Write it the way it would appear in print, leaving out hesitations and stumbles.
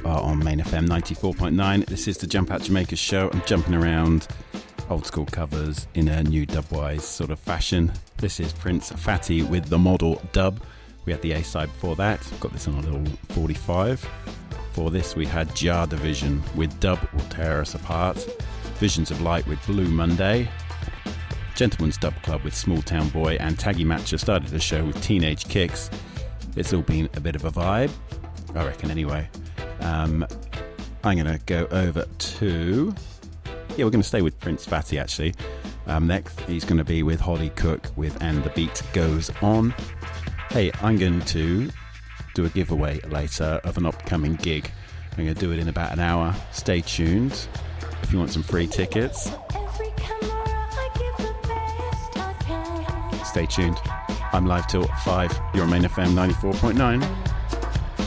are on Main FM 94.9. This is the Jump Out Jamaica show. I'm jumping around old school covers in a new dubwise sort of fashion. This is Prince Fatty with The Model dub. We had the A-side before that. Got this on a little 45. For this we had Jar Division with Dub Will Tear Us Apart. Visions of Light with Blue Monday. Gentleman's Dub Club with Small Town Boy, and Taggy Matcher started the show with Teenage Kicks. It's all been a bit of a vibe, I reckon anyway. I'm going to go over to... we're going to stay with Prince Fatty actually. Next he's going to be with Holly Cook with And the Beat Goes On. Hey, I'm going to do a giveaway later of an upcoming gig. I'm going to do it in about an hour. Stay tuned if you want some free tickets. Stay tuned. I'm live till 5. You're on Main FM 94.9.